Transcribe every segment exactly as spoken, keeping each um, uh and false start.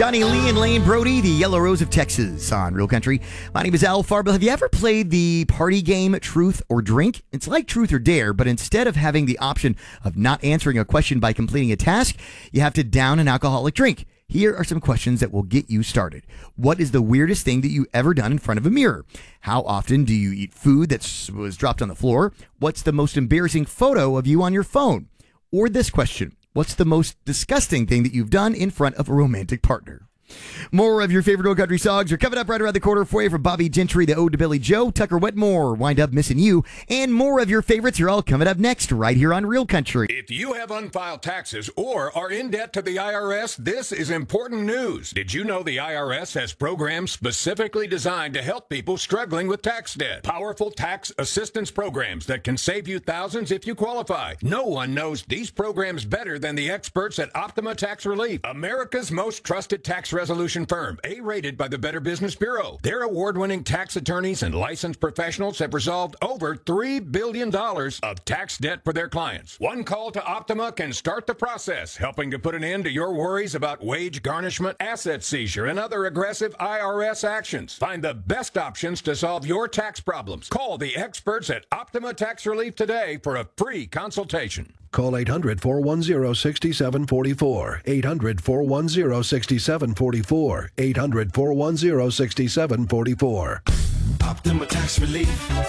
Johnny Lee and Lane Brody, the Yellow Rose of Texas on Real Country. My name is Al Farbill. Have you ever played the party game Truth or Drink? It's like Truth or Dare, but instead of having the option of not answering a question by completing a task, you have to down an alcoholic drink. Here are some questions that will get you started. What is the weirdest thing that you ever done in front of a mirror? How often do you eat food that was dropped on the floor? What's the most embarrassing photo of you on your phone? Or this question. What's the most disgusting thing that you've done in front of a romantic partner? More of your favorite old country songs are coming up right around the corner for you from Bobby Gentry, the Ode to Billy Joe, Tucker Wetmore, Wind Up Missing You, and more of your favorites are all coming up next right here on Real Country. If you have unfiled taxes or are in debt to the I R S, this is important news. Did you know the I R S has programs specifically designed to help people struggling with tax debt? Powerful tax assistance programs that can save you thousands if you qualify. No one knows these programs better than the experts at Optima Tax Relief, America's most trusted tax resolution firm, A-rated by the Better Business Bureau. Their award-winning tax attorneys and licensed professionals have resolved over three billion dollars of tax debt for their clients. One call to Optima can start the process, helping to put an end to your worries about wage garnishment, asset seizure, and other aggressive I R S actions. Find the best options to solve your tax problems. Call the experts at Optima Tax Relief today for a free consultation. Call eight hundred, four one zero, six seven four four. eight hundred, four one zero, six seven four four. eight hundred, four one zero, six seven four four. Optima Tax Relief.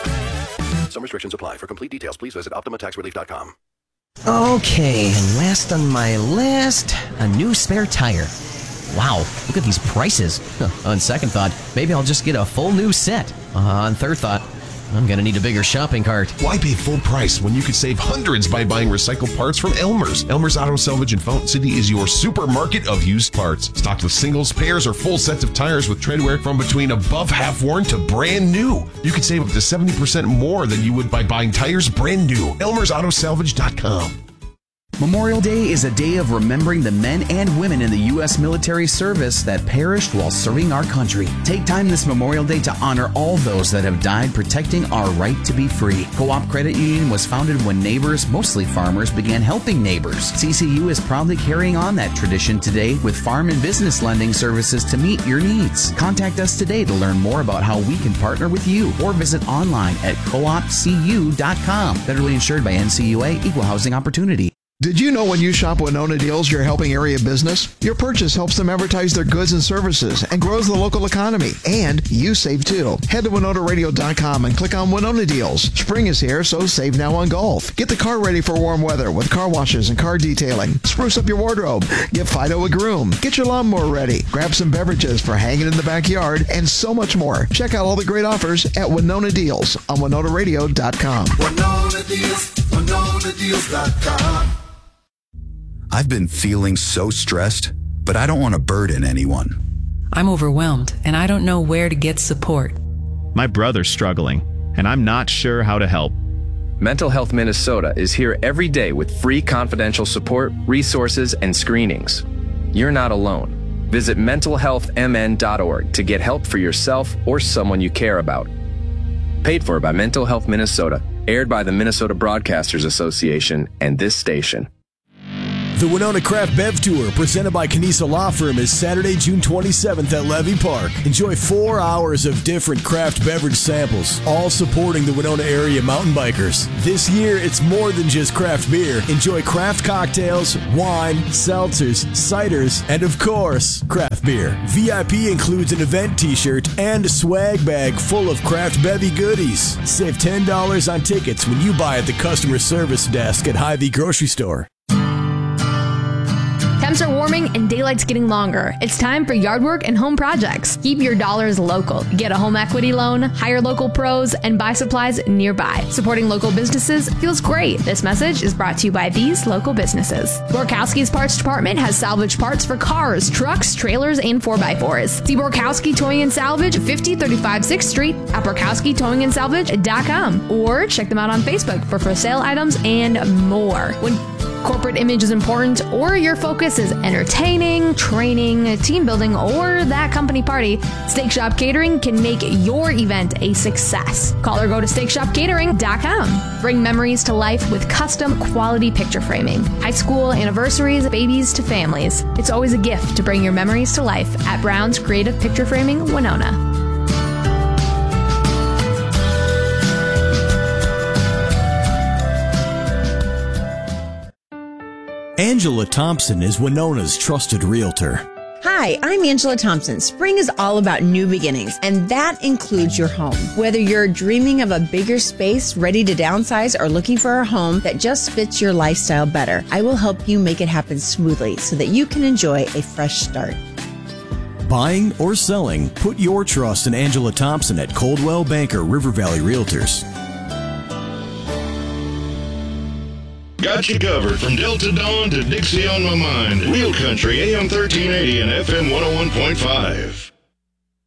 Some restrictions apply. For complete details, please visit optima tax relief dot com. Okay, and last on my list, a new spare tire. Wow, look at these prices. Huh, on second thought, maybe I'll just get a full new set. Uh, on third thought, I'm going to need a bigger shopping cart. Why pay full price when you could save hundreds by buying recycled parts from Elmer's? Elmer's Auto Salvage in Fountain City is your supermarket of used parts. Stocked with singles, pairs, or full sets of tires with tread wear from between above half-worn to brand new. You could save up to seventy percent more than you would by buying tires brand new. Elmer's Auto Salvage dot com. Memorial Day is a day of remembering the men and women in the U S military service that perished while serving our country. Take time this Memorial Day to honor all those that have died protecting our right to be free. Co-op Credit Union was founded when neighbors, mostly farmers, began helping neighbors. C C U is proudly carrying on that tradition today with farm and business lending services to meet your needs. Contact us today to learn more about how we can partner with you or visit online at co op c u dot com. Federally insured by N C U A, Equal Housing Opportunity. Did you know when you shop Winona Deals, you're helping area business? Your purchase helps them advertise their goods and services and grows the local economy. And you save too. Head to winona radio dot com and click on Winona Deals. Spring is here, so save now on golf. Get the car ready for warm weather with car washes and car detailing. Spruce up your wardrobe. Give Fido a groom. Get your lawnmower ready. Grab some beverages for hanging in the backyard and so much more. Check out all the great offers at Winona Deals on winona radio dot com. Winona Deals, winona deals dot com. I've been feeling so stressed, but I don't want to burden anyone. I'm overwhelmed, and I don't know where to get support. My brother's struggling, and I'm not sure how to help. Mental Health Minnesota is here every day with free confidential support, resources, and screenings. You're not alone. Visit mental health m n dot org to get help for yourself or someone you care about. Paid for by Mental Health Minnesota, aired by the Minnesota Broadcasters Association and this station. The Winona Craft Bev Tour, presented by Canisa Law Firm, is Saturday, June twenty-seventh at Levy Park. Enjoy four hours of different craft beverage samples, all supporting the Winona area mountain bikers. This year, it's more than just craft beer. Enjoy craft cocktails, wine, seltzers, ciders, and of course, craft beer. V I P includes an event t-shirt and a swag bag full of craft bevy goodies. Save ten dollars on tickets when you buy at the customer service desk at Hy-Vee Grocery Store. Temps are warming and daylight's getting longer. It's time for yard work and home projects. Keep your dollars local. Get a home equity loan, hire local pros, and buy supplies nearby. Supporting local businesses feels great. This message is brought to you by these local businesses. Borkowski's Parts Department has salvage parts for cars, trucks, trailers, and four by fours. See Borkowski Towing and Salvage, fifty thirty-five sixth Street at borkowski towing and salvage dot com or check them out on Facebook for for sale items and more. When corporate image is important, or your focus is entertaining, training, team building, or that company party, Steak Shop Catering can make your event a success. Call or go to steak shop catering dot com. Bring memories to life with custom quality picture framing. High school anniversaries, babies to families. It's always a gift to bring your memories to life at Brown's Creative Picture Framing, Winona. Angela Thompson is Winona's trusted realtor. Hi, I'm Angela Thompson. Spring is all about new beginnings, and that includes your home. Whether you're dreaming of a bigger space, ready to downsize, or looking for a home that just fits your lifestyle better, I will help you make it happen smoothly so that you can enjoy a fresh start. Buying or selling, put your trust in Angela Thompson at Coldwell Banker River Valley Realtors. Got you covered from Delta Dawn to Dixie on My Mind. Real Country, A M thirteen eighty and F M one oh one point five.